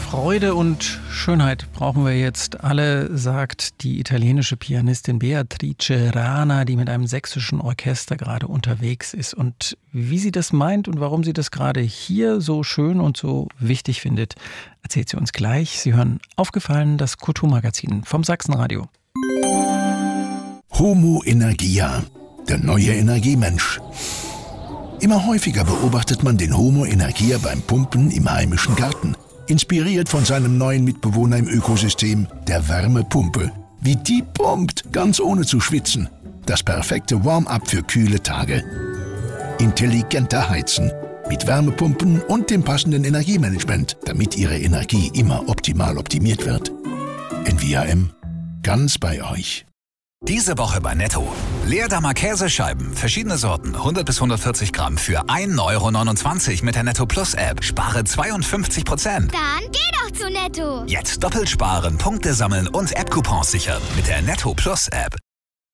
Freude und Schönheit brauchen wir jetzt alle, sagt die italienische Pianistin Beatrice Rana, die mit einem sächsischen Orchester gerade unterwegs ist. Und wie sie das meint und warum sie das gerade hier so schön und so wichtig findet, erzählt sie uns gleich. Sie hören Aufgefallen, das Kulturmagazin vom Sachsenradio. Homo Energia, der neue Energiemensch. Immer häufiger beobachtet man den Homo Energia beim Pumpen im heimischen Garten. Inspiriert von seinem neuen Mitbewohner im Ökosystem, der Wärmepumpe. Wie die pumpt, ganz ohne zu schwitzen. Das perfekte Warm-up für kühle Tage. Intelligenter Heizen. Mit Wärmepumpen und dem passenden Energiemanagement, damit Ihre Energie immer optimal optimiert wird. NVAM, ganz bei euch. Diese Woche bei Netto. Leerdammer Käsescheiben, verschiedene Sorten, 100 bis 140 Gramm für 1,29 € mit der Netto Plus App. Spare 52%. Dann geh doch zu Netto. Jetzt doppelt sparen, Punkte sammeln und App-Coupons sichern mit der Netto Plus App.